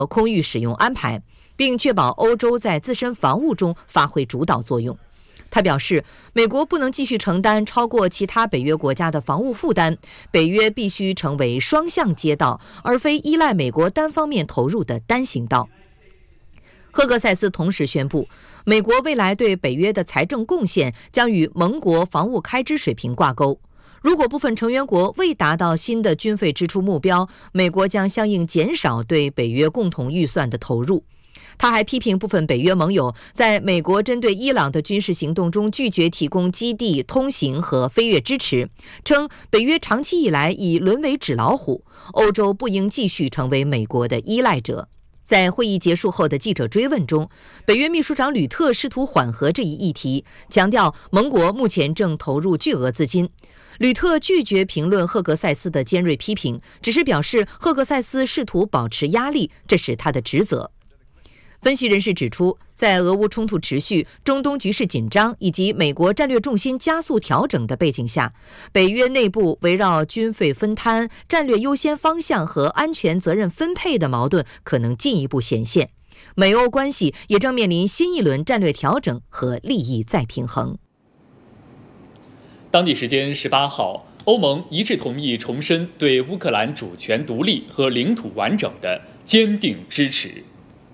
空域使用安排，并确保欧洲在自身防务中发挥主导作用。他表示，美国不能继续承担超过其他北约国家的防务负担，北约必须成为双向街道，而非依赖美国单方面投入的单行道。赫格塞斯同时宣布，美国未来对北约的财政贡献将与盟国防务开支水平挂钩。如果部分成员国未达到新的军费支出目标，美国将相应减少对北约共同预算的投入。他还批评部分北约盟友在美国针对伊朗的军事行动中拒绝提供基地、通行和飞越支持，称北约长期以来已沦为纸老虎，欧洲不应继续成为美国的依赖者。在会议结束后的记者追问中，北约秘书长吕特试图缓和这一议题，强调盟国目前正投入巨额资金。吕特拒绝评论赫格塞斯的尖锐批评，只是表示赫格塞斯试图保持压力，这是他的职责。分析人士指出，在俄乌冲突持续、中东局势紧张以及美国战略重心加速调整的背景下，北约内部围绕军费分摊、战略优先方向和安全责任分配的矛盾可能进一步显现。美欧关系也正面临新一轮战略调整和利益再平衡。 当地时间18号，欧盟一致同意重申对乌克兰主权独立和领土完整的坚定支持。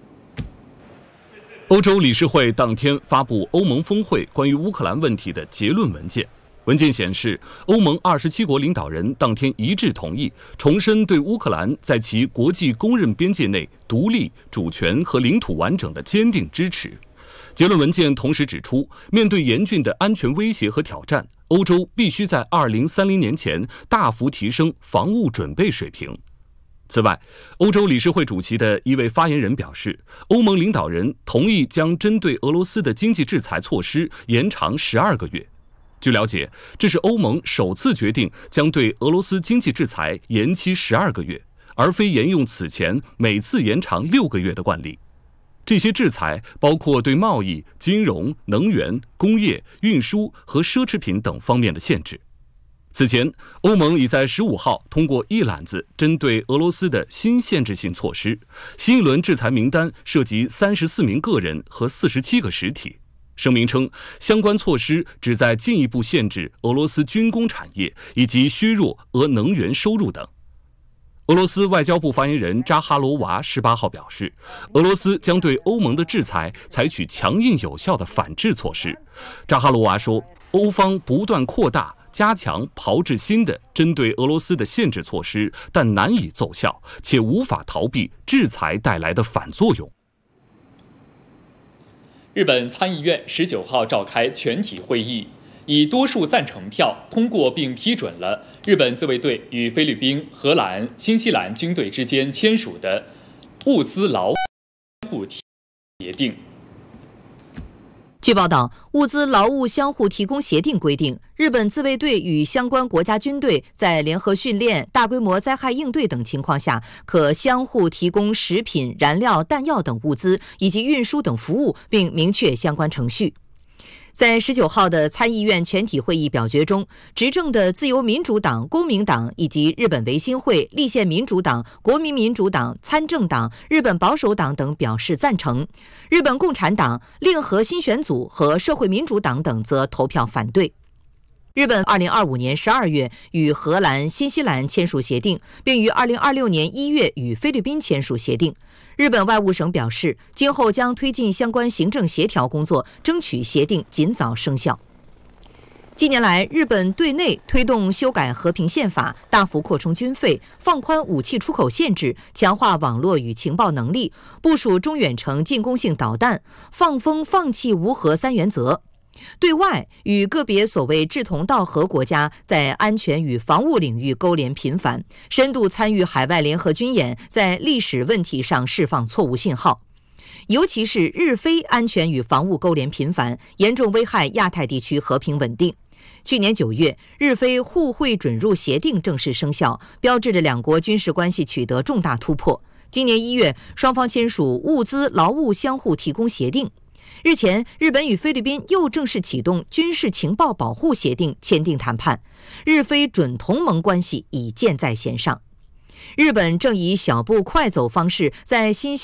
欧洲理事会当天发布欧盟峰会关于乌克兰问题的结论文件。文件显示，欧盟27国领导人当天一致同意重申对乌克兰在其国际公认边界内独立、主权和领土完整的坚定支持。结论文件同时指出，面对严峻的安全威胁和挑战，欧洲必须在2030年前大幅提升防务准备水平。此外，欧洲理事会主席的一位发言人表示，欧盟领导人同意将针对俄罗斯的经济制裁措施延长12个月。据了解，这是欧盟首次决定将对俄罗斯经济制裁延期12个月，而非沿用此前每次延长6个月的惯例。这些制裁包括对贸易、金融、能源、工业、运输和奢侈品等方面的限制。此前，欧盟已在15号通过一揽子针对俄罗斯的新限制性措施，新一轮制裁名单涉及34名个人和47个实体。声明称，相关措施旨在进一步限制俄罗斯军工产业以及削弱俄能源收入等。俄罗斯外交部发言人扎哈罗娃18号表示，俄罗斯将对欧盟的制裁采取强硬有效的反制措施。扎哈罗娃说，欧方不断扩大加强炮制新的针对俄罗斯的限制措施，但难以奏效，且无法逃避制裁带来的反作用。 日本参议院19号召开全体会议，以多数赞成票通过并批准了日本自卫队与菲律宾、荷兰、新西兰军队之间签署的物资劳务相互提供协定。 据报道，物资劳务相互提供协定规定，日本自卫队与相关国家军队在联合训练、大规模灾害应对等情况下，可相互提供食品、燃料、弹药等物资以及运输等服务，并明确相关程序。在19号的参议院全体会议表决中，执政的自由民主党、公民党以及日本维新会、立宪民主党、国民民主党、参政党、日本保守党等表示赞成，日本共产党、令和新选组和社会民主党等则投票反对。日本2025年12月与荷兰、新西兰签署协定，并于2026年1月与菲律宾签署协定。日本外务省表示，今后将推进相关行政协调工作，争取协定尽早生效。近年来，日本对内推动修改和平宪法，大幅扩充军费，放宽武器出口限制，强化网络与情报能力，部署中远程进攻性导弹，放风放弃无核三原则。对外与个别所谓志同道合国家在安全与防务领域勾连频繁，深度参与海外联合军演，在历史问题上释放错误信号。尤其是日菲安全与防务勾连频繁，严重危害亚太地区和平稳定。去年9月，日菲互惠准入协定正式生效，标志着两国军事关系取得重大突破。今年1月，双方签署物资劳务相互提供协定。日前，日本与菲律宾又正式启动军事情报保护协定签订谈判，日菲准同盟关系已箭在弦上。日本正以小步快走方式在新